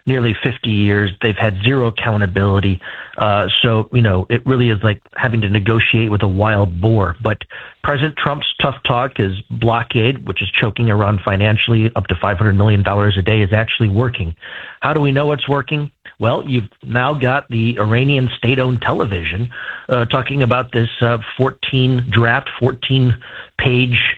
nearly 50 years. They've had zero accountability. So, it really is like having to negotiate with a wild boar. But President Trump's tough talk, his blockade, which is choking Iran financially up to $500 million a day, is actually working. How do we know it's working? Well, you've now got the Iranian state-owned television talking about this 14-page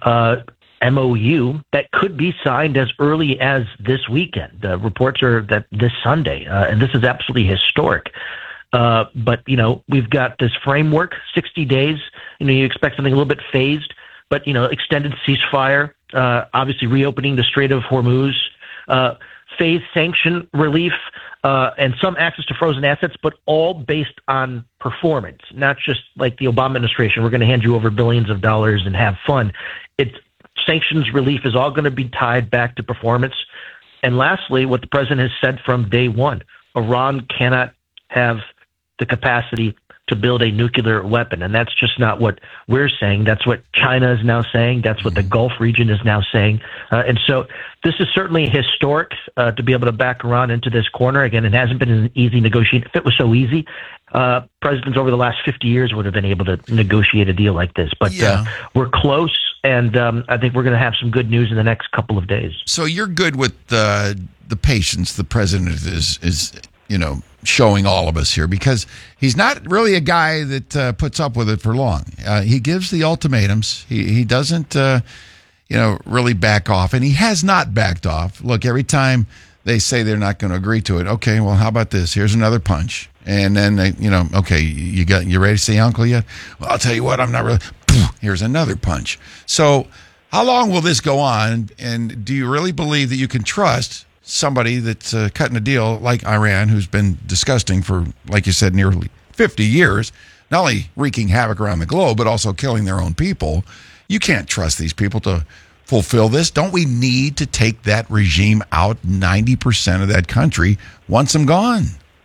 MOU that could be signed as early as this weekend. The reports are that this Sunday, and this is absolutely historic. But, we've got this framework, 60 days. You expect something a little bit phased, but, extended ceasefire, obviously reopening the Strait of Hormuz, phased sanction relief, and some access to frozen assets, but all based on performance, not just like the Obama administration. We're going to hand you over billions of dollars and have fun. Sanctions relief is all going to be tied back to performance. And lastly, what the president has said from day one, Iran cannot have the capacity to build a nuclear weapon. And that's just not what we're saying. That's what China is now saying. That's what the Gulf region is now saying. And so this is certainly historic to be able to back Iran into this corner. Again, it hasn't been an easy negotiation. If it was so easy, presidents over the last 50 years would have been able to negotiate a deal like this. But we're close, and I think we're going to have some good news in the next couple of days. So you're good with the patience the president is showing all of us here, because he's not really a guy that puts up with it for long. He gives the ultimatums. He doesn't, really back off, and he has not backed off. Look, every time they say they're not going to agree to it, okay, well, how about this? Here's another punch. And then they, okay, you ready to say uncle yet? Well, I'll tell you what, I'm not really. Here's another punch. So how long will this go on? And do you really believe that you can trust somebody that's cutting a deal like Iran, who's been disgusting for, like you said, nearly 50 years, not only wreaking havoc around the globe, but also killing their own people? You can't trust these people to fulfill this. Don't we need to take that regime out, 90% of that country, once I'm gone?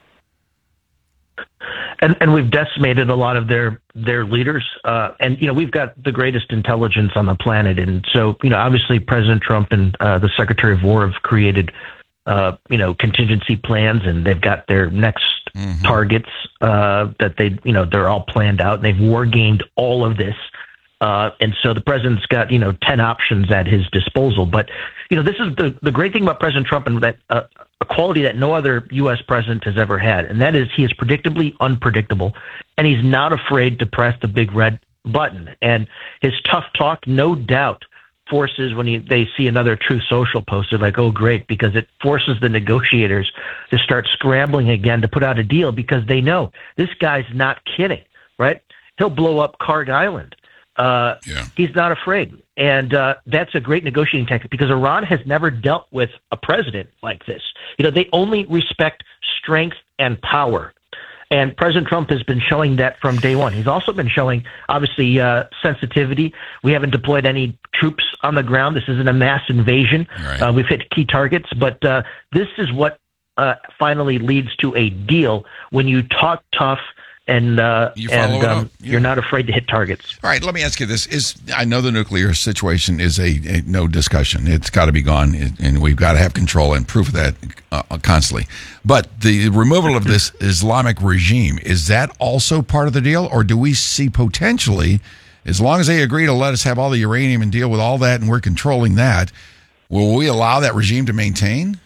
And we've decimated a lot of their leaders. And we've got the greatest intelligence on the planet. And so, obviously President Trump and the Secretary of War have created, contingency plans, and they've got their next targets that they're all planned out. And they've war gamed all of this. And so the president's got, 10 options at his disposal. But, this is the great thing about President Trump, and that a quality that no other U.S. president has ever had. And that is he is predictably unpredictable, and he's not afraid to press the big red button. And his tough talk, no doubt, forces when they see another Truth Social post, they're like, oh, great, because it forces the negotiators to start scrambling again to put out a deal, because they know this guy's not kidding, right? He'll blow up Kharg Island. He's not afraid. And that's a great negotiating tactic, because Iran has never dealt with a president like this. They only respect strength and power. And President Trump has been showing that from day one. He's also been showing, obviously, sensitivity. We haven't deployed any troops on the ground. This isn't a mass invasion. Right. We've hit key targets. But this is what finally leads to a deal when you talk tough and you're not afraid to hit targets. All right, let me ask you this. I know the nuclear situation is a no discussion. It's got to be gone, and we've got to have control and proof of that constantly. But the removal of this Islamic regime, is that also part of the deal? Or do we see potentially, as long as they agree to let us have all the uranium and deal with all that and we're controlling that, will we allow that regime to maintain?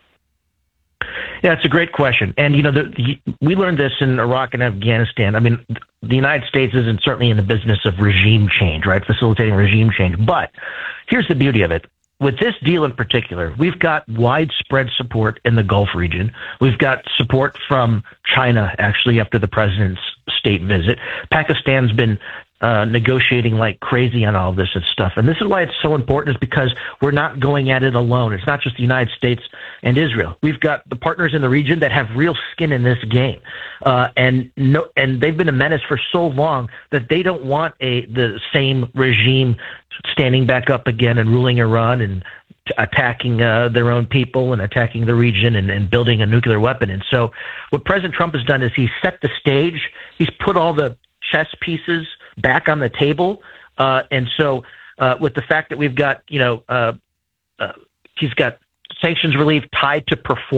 Yeah, it's a great question. And, we learned this in Iraq and Afghanistan. I mean, the United States isn't certainly in the business of regime change, right? Facilitating regime change. But here's the beauty of it. With this deal in particular, we've got widespread support in the Gulf region. We've got support from China, actually, after the president's state visit. Pakistan's been negotiating like crazy on all this and stuff. And this is why it's so important, is because we're not going at it alone. It's not just the United States and Israel. We've got the partners in the region that have real skin in this game. And they've been a menace for so long that they don't want the same regime standing back up again and ruling Iran and attacking their own people and attacking the region and building a nuclear weapon. And so what President Trump has done is he's set the stage. He's put all the chess pieces back on the table. And so with the fact that we've got, he's got sanctions relief tied to performance.